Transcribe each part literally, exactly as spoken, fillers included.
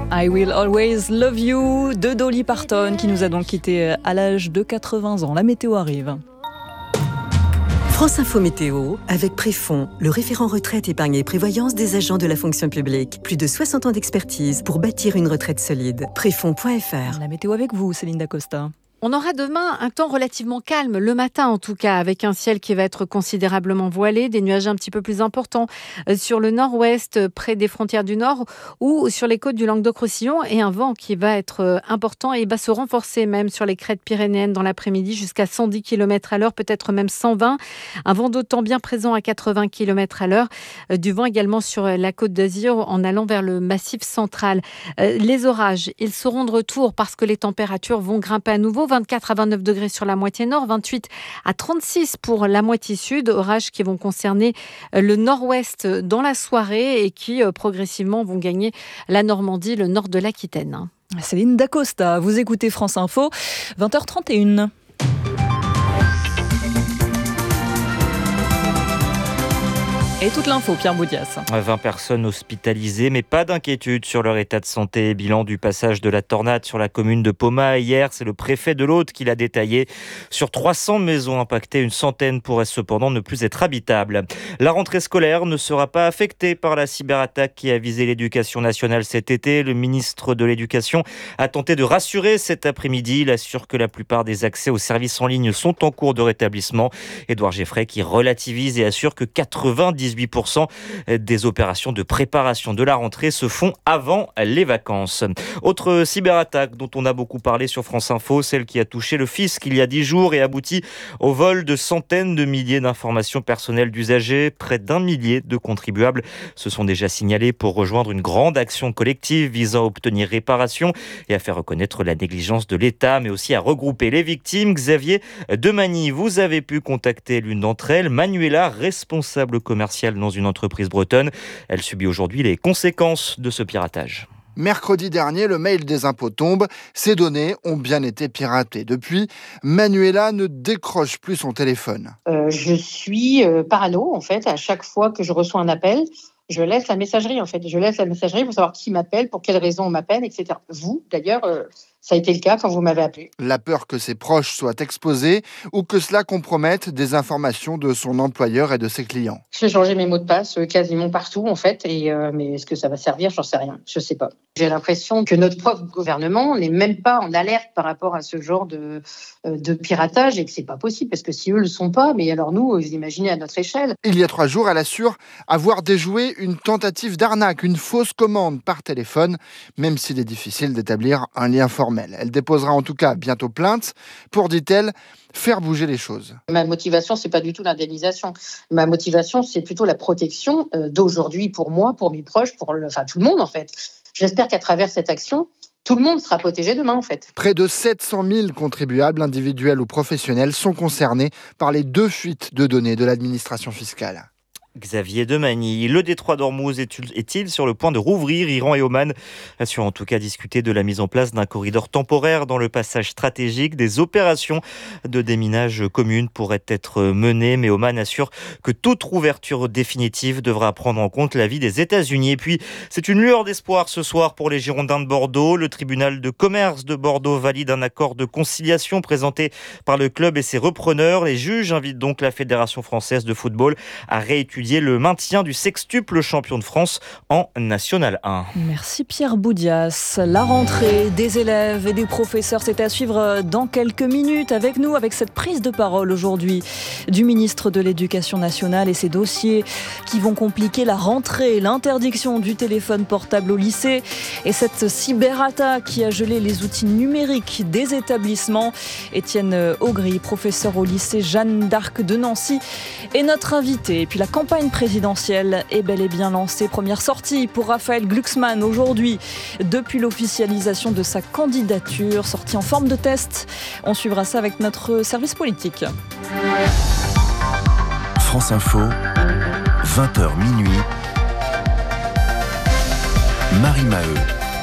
I Will Always Love You de Dolly Parton qui nous a donc quittés à l'âge de quatre-vingts ans. La météo arrive. France Info Météo, avec Préfond, le référent retraite, épargne et prévoyance des agents de la fonction publique. Plus de soixante ans d'expertise pour bâtir une retraite solide. Préfond point f r. La météo avec vous, Céline Dacosta. On aura demain un temps relativement calme, le matin en tout cas, avec un ciel qui va être considérablement voilé, des nuages un petit peu plus importants sur le nord-ouest, près des frontières du nord, ou sur les côtes du Languedoc-Roussillon, et un vent qui va être important et va se renforcer même sur les crêtes pyrénéennes dans l'après-midi jusqu'à cent dix kilomètres à l'heure, peut-être même cent vingt. Un vent d'autant bien présent à quatre-vingts kilomètres à l'heure. Du vent également sur la côte d'Azur en allant vers le massif central. Les orages, ils seront de retour parce que les températures vont grimper à nouveau. vingt-quatre à vingt-neuf degrés sur la moitié nord, vingt-huit à trente-six pour la moitié sud. Orages qui vont concerner le nord-ouest dans la soirée et qui progressivement vont gagner la Normandie, le nord de l'Aquitaine. Céline Dacosta, vous écoutez France Info, vingt heures trente et une. Et toute l'info, Pierre Boudias. vingt personnes hospitalisées, mais pas d'inquiétude sur leur état de santé. Bilan du passage de la tornade sur la commune de Poma hier, c'est le préfet de l'Aude qui l'a détaillé. Sur trois cents maisons impactées, une centaine pourraient cependant ne plus être habitables. La rentrée scolaire ne sera pas affectée par la cyberattaque qui a visé l'éducation nationale cet été. Le ministre de l'Éducation a tenté de rassurer cet après-midi. Il assure que la plupart des accès aux services en ligne sont en cours de rétablissement. Édouard Geffray qui relativise et assure que quatre-vingt-dix-huit pour cent des opérations de préparation de la rentrée se font avant les vacances. Autre cyberattaque dont on a beaucoup parlé sur France Info, celle qui a touché le fisc il y a dix jours et abouti au vol de centaines de milliers d'informations personnelles d'usagers. Près d'un millier de contribuables se sont déjà signalés pour rejoindre une grande action collective visant à obtenir réparation et à faire reconnaître la négligence de l'État, mais aussi à regrouper les victimes. Xavier Demagny, vous avez pu contacter l'une d'entre elles, Manuela, responsable commerciale dans une entreprise bretonne. Elle subit aujourd'hui les conséquences de ce piratage. Mercredi dernier, le mail des impôts tombe. Ses données ont bien été piratées. Depuis, Manuela ne décroche plus son téléphone. Euh, je suis euh, parano, en fait. À chaque fois que je reçois un appel, je laisse la messagerie, en fait. Je laisse la messagerie pour savoir qui m'appelle, pour quelles raisons on m'appelle, et cetera. Vous, d'ailleurs, euh, ça a été le cas quand vous m'avez appelé. La peur que ses proches soient exposés ou que cela compromette des informations de son employeur et de ses clients. J'ai changé mes mots de passe euh, quasiment partout, en fait. Et, euh, mais est-ce que ça va servir ? J'en sais rien. Je sais pas. J'ai l'impression que notre propre gouvernement n'est même pas en alerte par rapport à ce genre de, euh, de piratage et que c'est pas possible. Parce que si eux le sont pas, mais alors nous, vous imaginez à notre échelle. Il y a trois jours, elle assure avoir déjoué une tentative d'arnaque, une fausse commande par téléphone, même s'il est difficile d'établir un lien formel. Elle déposera en tout cas bientôt plainte pour, dit-elle, faire bouger les choses. Ma motivation, c'est pas du tout l'indemnisation. Ma motivation, c'est plutôt la protection d'aujourd'hui pour moi, pour mes proches, pour le, enfin tout le monde en fait. J'espère qu'à travers cette action, tout le monde sera protégé demain en fait. Près de sept cent mille contribuables, individuels ou professionnels, sont concernés par les deux fuites de données de l'administration fiscale. Xavier Demagny. Le détroit d'Ormuz est-il sur le point de rouvrir ? Iran et Oman assurent en tout cas discuter de la mise en place d'un corridor temporaire dans le passage stratégique. Des opérations de déminage communes pourraient être menées, mais Oman assure que toute rouverture définitive devra prendre en compte l'avis des États-Unis. Et puis, c'est une lueur d'espoir ce soir pour les Girondins de Bordeaux. Le tribunal de commerce de Bordeaux valide un accord de conciliation présenté par le club et ses repreneurs. Les juges invitent donc la Fédération française de football à réétudier le maintien du sextuple champion de France en National un. Merci Pierre Boudias. La rentrée des élèves et des professeurs, c'est à suivre dans quelques minutes avec nous, avec cette prise de parole aujourd'hui du ministre de l'Éducation nationale et ses dossiers qui vont compliquer la rentrée, l'interdiction du téléphone portable au lycée et cette cyberattaque qui a gelé les outils numériques des établissements. Étienne Augry, professeur au lycée Jeanne d'Arc de Nancy, est notre invité. Et puis la campagne présidentielle est bel et bien lancée. Première sortie pour Raphaël Glucksmann aujourd'hui, depuis l'officialisation de sa candidature, sortie en forme de test. On suivra ça avec notre service politique. France Info, vingt heures minuit, Marie Maheu.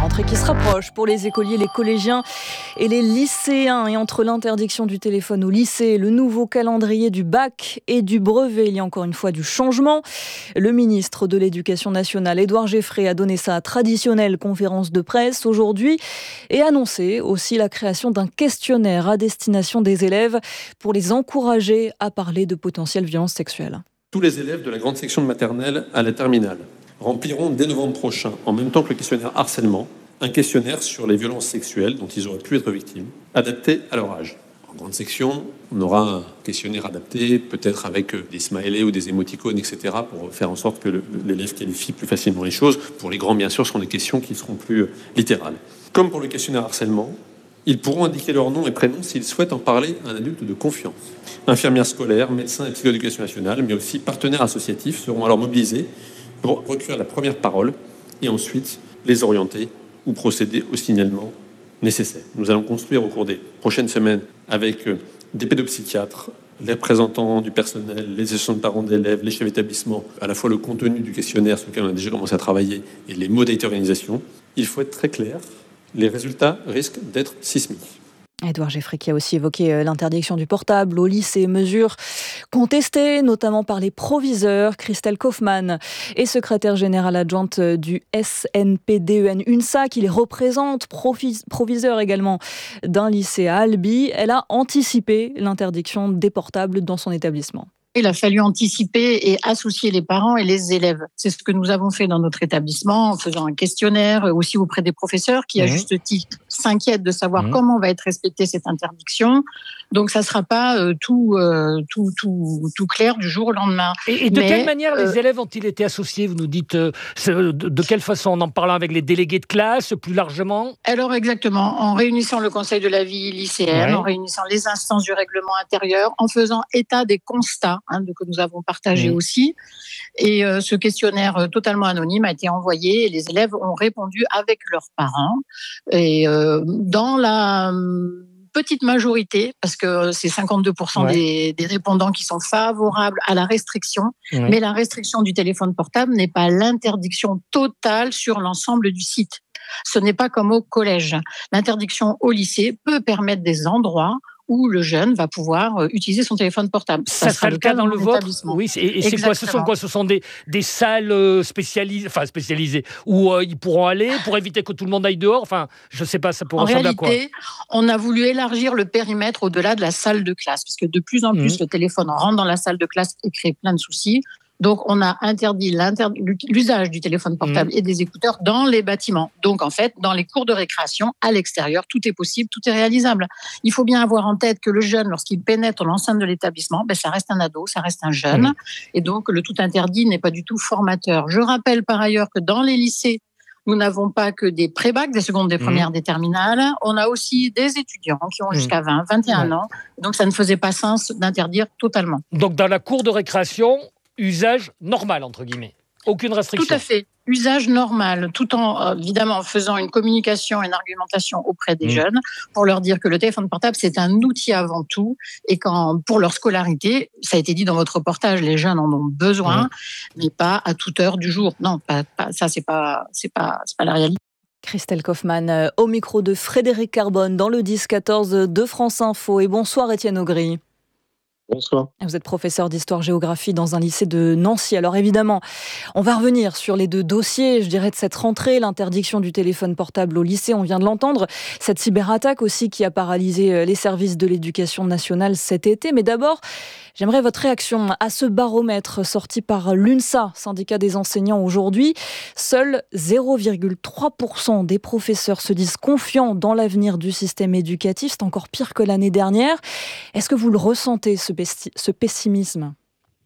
rentrée qui se rapproche pour les écoliers, les collégiens et les lycéens. Et entre l'interdiction du téléphone au lycée, le nouveau calendrier du bac et du brevet, il y a encore une fois du changement. Le ministre de l'Éducation nationale, Édouard Geffray, a donné sa traditionnelle conférence de presse aujourd'hui et annoncé aussi la création d'un questionnaire à destination des élèves pour les encourager à parler de potentielles violences sexuelles. Tous les élèves de la grande section de maternelle à la terminale rempliront dès novembre prochain, en même temps que le questionnaire harcèlement, un questionnaire sur les violences sexuelles dont ils auraient pu être victimes, adapté à leur âge. En grande section, on aura un questionnaire adapté, peut-être avec des smileys ou des émoticônes, et cetera, pour faire en sorte que l'élève qualifie plus facilement les choses. Pour les grands, bien sûr, ce seront des questions qui seront plus littérales. Comme pour le questionnaire harcèlement, ils pourront indiquer leur nom et prénom s'ils souhaitent en parler à un adulte de confiance. Infirmières scolaires, médecins et psychologues d'éducation nationale, mais aussi partenaires associatifs seront alors mobilisés pour recueillir la première parole et ensuite les orienter ou procéder au signalement nécessaire. Nous allons construire au cours des prochaines semaines avec des pédopsychiatres, les représentants du personnel, les associations de parents d'élèves, les chefs d'établissement, à la fois le contenu du questionnaire sur lequel on a déjà commencé à travailler et les modalités d'organisation. Il faut être très clair, les résultats risquent d'être sismiques. Édouard Geffray qui a aussi évoqué l'interdiction du portable au lycée, mesure contestée notamment par les proviseurs. Christelle Kaufmann est secrétaire générale adjointe du S N P D E N UNSA qui les représente, proviseur également d'un lycée à Albi. Elle a anticipé l'interdiction des portables dans son établissement. Il a fallu anticiper et associer les parents et les élèves. C'est ce que nous avons fait dans notre établissement en faisant un questionnaire aussi auprès des professeurs qui, à mmh. juste titre, s'inquiètent de savoir mmh. comment va être respectée cette interdiction. Donc, ça ne sera pas euh, tout, euh, tout, tout, tout clair du jour au lendemain. Et, et de Mais, quelle manière euh, les élèves ont-ils été associés ? Vous nous dites euh, de, de quelle façon ? En en parlant avec les délégués de classe, plus largement ? Alors, exactement. En réunissant le conseil de la vie lycéenne, ouais. en réunissant les instances du règlement intérieur, en faisant état des constats Hein, que nous avons partagé mmh. aussi. Et euh, ce questionnaire euh, totalement anonyme a été envoyé et les élèves ont répondu avec leurs parents. Et euh, dans la euh, petite majorité, parce que c'est cinquante-deux pour cent ouais. des, des répondants qui sont favorables à la restriction, mmh. mais la restriction du téléphone portable n'est pas l'interdiction totale sur l'ensemble du site. Ce n'est pas comme au collège. L'interdiction au lycée peut permettre des endroits où le jeune va pouvoir utiliser son téléphone portable. Ça, ça sera le cas dans, dans le vôtre. Oui, et, et c'est quoi Ce sont quoi Ce sont des, des salles spécialisées, enfin spécialisées, où euh, ils pourront aller pour éviter que tout le monde aille dehors. Enfin, je ne sais pas, ça pourrait ressembler à quoi ? En réalité, on a voulu élargir le périmètre au-delà de la salle de classe, parce que de plus en plus, mmh. le téléphone rentre dans la salle de classe et crée plein de soucis. Donc, on a interdit l'usage du téléphone portable mmh. et des écouteurs dans les bâtiments. Donc, en fait, dans les cours de récréation, à l'extérieur, tout est possible, tout est réalisable. Il faut bien avoir en tête que le jeune, lorsqu'il pénètre l'enceinte de l'établissement, ben, ça reste un ado, ça reste un jeune. Mmh. Et donc, le tout interdit n'est pas du tout formateur. Je rappelle par ailleurs que dans les lycées, nous n'avons pas que des pré-bacs, des secondes, des premières, mmh. des terminales. On a aussi des étudiants qui ont mmh. jusqu'à vingt, vingt et un ouais. ans. Donc, ça ne faisait pas sens d'interdire totalement. Donc, dans la cour de récréation, usage normal, entre guillemets. Aucune restriction. Tout à fait. Usage normal, tout en, évidemment, faisant une communication et une argumentation auprès des mmh. jeunes pour leur dire que le téléphone portable, c'est un outil avant tout et quand, pour leur scolarité, ça a été dit dans votre reportage, les jeunes en ont besoin, mmh. mais pas à toute heure du jour. Non, pas, pas, ça, c'est pas, c'est pas, c'est pas la réalité. Christelle Kaufmann, au micro de Frédéric Carbone, dans le dix quatorze de France Info. Et bonsoir Étienne Augry. Bonsoir. Vous êtes professeur d'histoire-géographie dans un lycée de Nancy. Alors évidemment, on va revenir sur les deux dossiers, je dirais, de cette rentrée, l'interdiction du téléphone portable au lycée, on vient de l'entendre, cette cyberattaque aussi qui a paralysé les services de l'éducation nationale cet été. Mais d'abord, j'aimerais votre réaction à ce baromètre sorti par l'UNSA, syndicat des enseignants aujourd'hui. Seuls zéro virgule trois pour cent des professeurs se disent confiants dans l'avenir du système éducatif. C'est encore pire que l'année dernière. Est-ce que vous le ressentez, ce ce pessimisme ?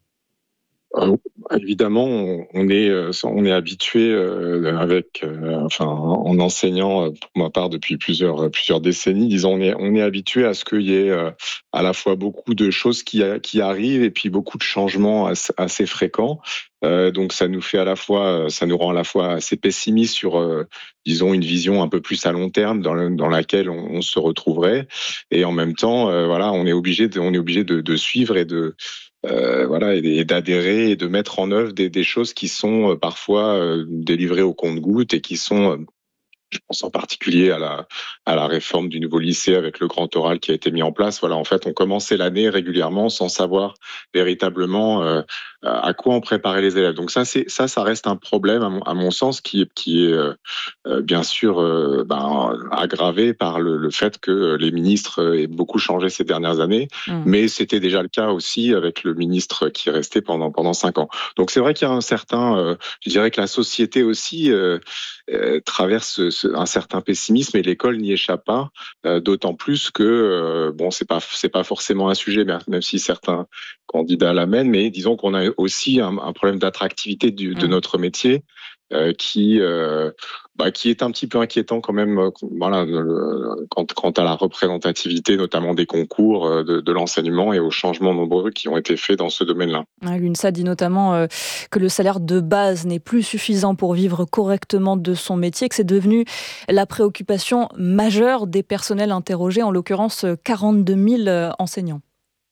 euh, Évidemment, on est, on est habitué euh, avec, euh, enfin, en enseignant pour ma part depuis plusieurs, plusieurs décennies, disons, on est, on est habitué à ce qu'il y ait euh, à la fois beaucoup de choses qui, qui arrivent et puis beaucoup de changements assez, assez fréquents. Euh, donc ça nous fait à la fois, ça nous rend à la fois assez pessimistes sur, euh, disons, une vision un peu plus à long terme dans, le, dans laquelle on, on se retrouverait, et en même temps, euh, voilà, on est obligé, de, on est obligé de, de suivre et de, euh, voilà, et, et d'adhérer et de mettre en œuvre des, des choses qui sont euh, parfois euh, délivrées au compte-gouttes et qui sont euh, Je pense en particulier à la, à la réforme du nouveau lycée avec le grand oral qui a été mis en place. Voilà, en fait, on commençait l'année régulièrement sans savoir véritablement euh, à quoi on préparait les élèves. Donc ça, c'est, ça, ça reste un problème, à mon, à mon sens, qui, qui est euh, euh, bien sûr euh, ben, aggravé par le, le fait que les ministres aient beaucoup changé ces dernières années. Mmh. Mais c'était déjà le cas aussi avec le ministre qui est resté pendant, pendant cinq ans. Donc c'est vrai qu'il y a un certain... Euh, je dirais que la société aussi euh, euh, traverse ce, un certain pessimisme et l'école n'y échappe pas, euh, d'autant plus que euh, bon, c'est pas c'est pas forcément un sujet, même si certains candidats l'amènent, mais disons qu'on a aussi un, un problème d'attractivité du, de notre métier euh, qui euh, bah, qui est un petit peu inquiétant quand même, euh, voilà, euh, quant, quant à la représentativité, notamment des concours euh, de, de l'enseignement et aux changements nombreux qui ont été faits dans ce domaine-là. L'UNSA dit notamment euh, que le salaire de base n'est plus suffisant pour vivre correctement de son métier, que c'est devenu la préoccupation majeure des personnels interrogés, en l'occurrence quarante-deux mille enseignants.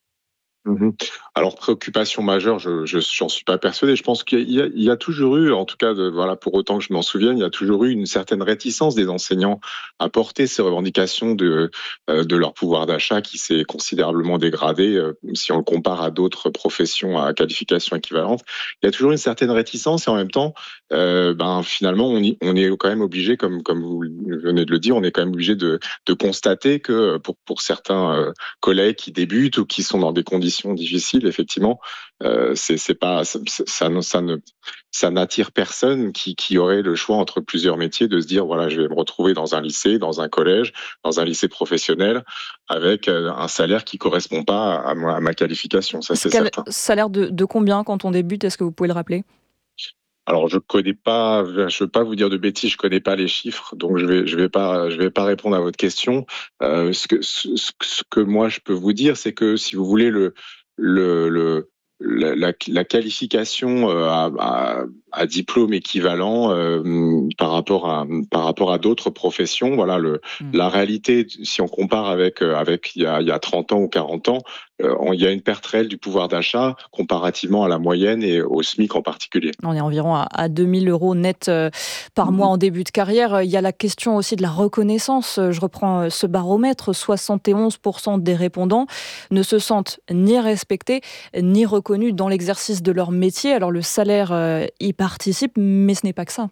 Mmh. Alors, préoccupation majeure, je, je, j'en suis pas persuadé. Je pense qu'il y a, il y a toujours eu, en tout cas, de, voilà, pour autant que je m'en souvienne, il y a toujours eu une certaine réticence des enseignants à porter ces revendications de, euh, de leur pouvoir d'achat qui s'est considérablement dégradé euh, si on le compare à d'autres professions à qualification équivalente. Il y a toujours une certaine réticence et en même temps, euh, ben, finalement, on, y, on est quand même obligé, comme, comme vous venez de le dire, on est quand même obligé de, de constater que pour, pour certains euh, collègues qui débutent ou qui sont dans des conditions difficiles, effectivement, euh, c'est, c'est pas, ça, ça, ça, ne, ça n'attire personne qui, qui aurait le choix entre plusieurs métiers de se dire voilà, je vais me retrouver dans un lycée, dans un collège, dans un lycée professionnel, avec un salaire qui correspond pas à ma, à ma qualification. Ça, c'est certain. Salaire de, de combien quand on débute? Est-ce que vous pouvez le rappeler? Alors je connais pas, je veux pas vous dire de bêtises, je connais pas les chiffres, donc je vais je vais pas je vais pas répondre à votre question. Euh, ce que ce, ce que moi je peux vous dire, c'est que si vous voulez le le le la, la, la qualification à, à, à diplôme équivalent euh, par rapport à par rapport à d'autres professions, voilà le mmh. la réalité, si on compare avec avec il y a il y a trente ans ou quarante ans, euh, il y a une perte réelle du pouvoir d'achat comparativement à la moyenne et au SMIC en particulier. On est environ à, à deux mille euros net euh, par mmh. mois en début de carrière. Il y a la question aussi de la reconnaissance. Je reprends ce baromètre, soixante et onze pour cent des répondants ne se sentent ni respectés ni reconnus dans l'exercice de leur métier. Alors le salaire euh, y participe, mais ce n'est pas que ça.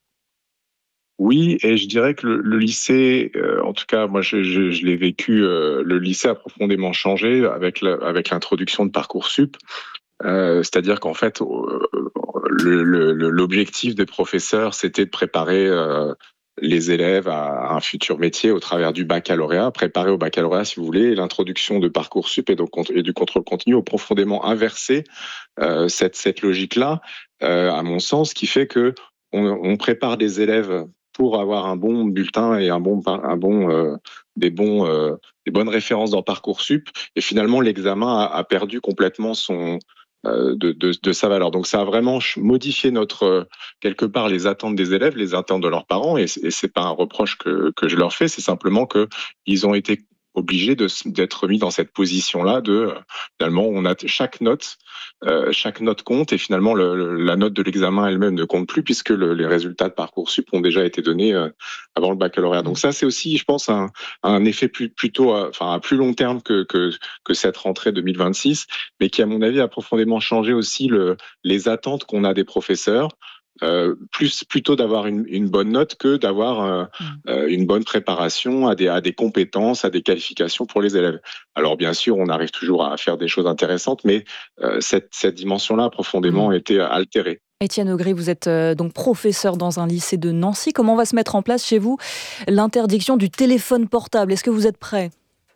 Oui, et je dirais que le, le lycée, euh, en tout cas, moi je, je, je l'ai vécu, euh, le lycée a profondément changé avec, la, avec l'introduction de Parcoursup. Euh, c'est-à-dire qu'en fait, euh, le, le, l'objectif des professeurs, c'était de préparer euh, les élèves à un futur métier au travers du baccalauréat, préparer au baccalauréat, si vous voulez. Et l'introduction de Parcoursup et, donc, et du contrôle continu ont profondément inversé euh, cette, cette logique-là, euh, à mon sens, qui fait que on, on prépare des élèves pour avoir un bon bulletin et un bon, un bon, euh, des, bons, euh, des bonnes références dans Parcoursup. Et finalement, l'examen a, a perdu complètement son, euh, de, de, de sa valeur. Donc, ça a vraiment modifié notre, euh, quelque part, les attentes des élèves, les attentes de leurs parents. Et, et c'est pas un reproche que, que je leur fais, c'est simplement que ils ont été obligés de, d'être mis dans cette position-là de, euh, finalement, on a chaque note, euh, chaque note compte et finalement le, le, la note de l'examen elle-même ne compte plus puisque le, les résultats de Parcoursup ont déjà été donnés euh, avant le baccalauréat. Donc ça, c'est aussi, je pense, un, un effet plus, plutôt, à, enfin, à plus long terme que, que, que cette rentrée deux mille vingt-six, mais qui, à mon avis, a profondément changé aussi le, les attentes qu'on a des professeurs. Euh, plus plutôt d'avoir une, une bonne note que d'avoir euh, euh, une bonne préparation à des, à des compétences, à des qualifications pour les élèves. Alors bien sûr, on arrive toujours à faire des choses intéressantes, mais euh, cette, cette dimension-là a profondément mmh. été altérée. Étienne Augry, vous êtes donc professeur dans un lycée de Nancy. Comment va se mettre en place chez vous l'interdiction du téléphone portable? Est-ce que vous êtes prêt?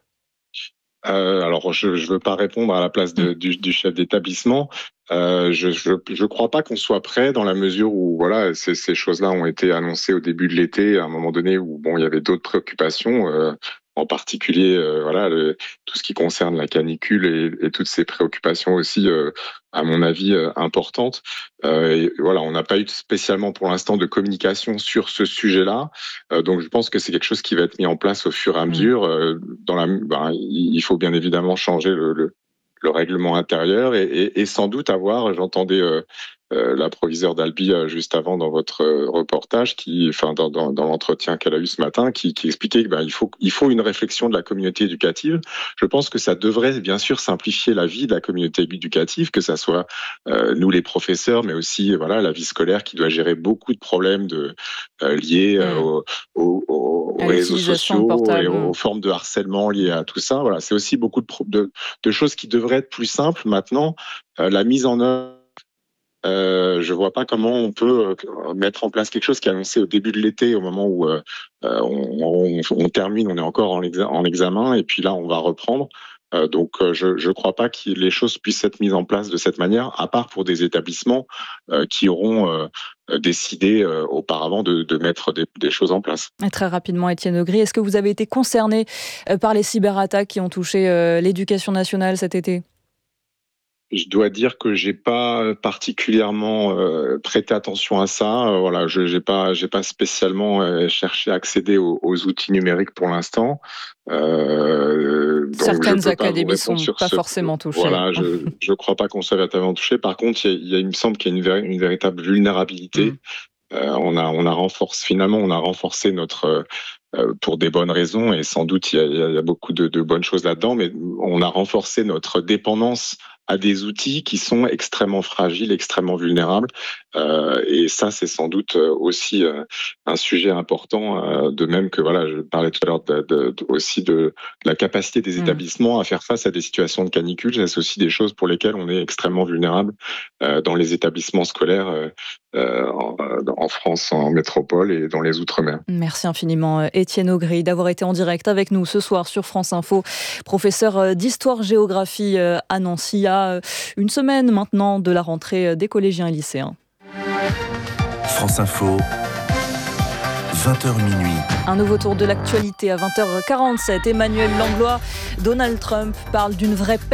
Euh, alors, je ne veux pas répondre à la place de, du, du chef d'établissement. Euh, je je je crois pas qu'on soit prêt dans la mesure où voilà ces, ces choses-là ont été annoncées au début de l'été à un moment donné où bon il y avait d'autres préoccupations. Euh, en particulier euh, voilà le, tout ce qui concerne la canicule et, et toutes ces préoccupations aussi euh, à mon avis euh, importantes. Euh, et voilà, on n'a pas eu spécialement pour l'instant de communication sur ce sujet-là, euh, donc je pense que c'est quelque chose qui va être mis en place au fur et à mesure. Euh, dans la, ben, il faut bien évidemment changer le, le le règlement intérieur et, et, et sans doute avoir, j'entendais euh, euh, la proviseure d'Albi euh, juste avant dans votre euh, reportage, qui, enfin dans, dans, dans l'entretien qu'elle a eu ce matin, qui, qui expliquait qu'il ben, faut, il faut une réflexion de la communauté éducative. Je pense que ça devrait bien sûr simplifier la vie de la communauté éducative, que ça soit euh, nous les professeurs, mais aussi voilà la vie scolaire qui doit gérer beaucoup de problèmes de, euh, liés euh, mmh. aux, aux, aux, aux réseaux sociaux et aux formes de harcèlement liées à tout ça. Voilà, c'est aussi beaucoup de, de, de choses qui devraient être plus simples. Maintenant, euh, la mise en œuvre, euh, je vois pas comment on peut euh, mettre en place quelque chose qui est annoncé au début de l'été, au moment où euh, on, on, on termine, on est encore en, exa- en examen, et puis là, on va reprendre. Euh, donc, euh, je ne crois pas que les choses puissent être mises en place de cette manière, à part pour des établissements euh, qui auront euh, décidé euh, auparavant de, de mettre des, des choses en place. Et très rapidement, Étienne Augry, est-ce que vous avez été concerné euh, par les cyberattaques qui ont touché euh, l'éducation nationale cet été ? Je dois dire que j'ai pas particulièrement euh, prêté attention à ça. Euh, voilà, je j'ai pas j'ai pas spécialement euh, cherché à accéder aux, aux outils numériques pour l'instant. Euh, Certaines académies sont pas ce... forcément touchées. Voilà, je je crois pas qu'on soit véritablement touché. Par contre, il, y a, il me semble qu'il y a une, véri- une véritable vulnérabilité. Mmh. Euh, on a on a renforcé finalement on a renforcé notre euh, pour des bonnes raisons, et sans doute il y a, il y a beaucoup de, de bonnes choses là-dedans, mais on a renforcé notre dépendance à des outils qui sont extrêmement fragiles, extrêmement vulnérables. Euh, et ça, c'est sans doute aussi euh, un sujet important, euh, de même que, voilà, je parlais tout à l'heure de, de, de, aussi de la capacité des mmh. établissements à faire face à des situations de canicule. C'est aussi des choses pour lesquelles on est extrêmement vulnérable euh, dans les établissements scolaires euh, euh, en, en France, en métropole et dans les Outre-mer. Merci infiniment, Étienne Augry, d'avoir été en direct avec nous ce soir sur France Info, professeur d'histoire-géographie à Nancy, à une semaine maintenant de la rentrée des collégiens et lycéens. France Info, vingt heures minuit. Un nouveau tour de l'actualité à vingt heures quarante-sept. Emmanuel Langlois, Donald Trump parle d'une vraie paix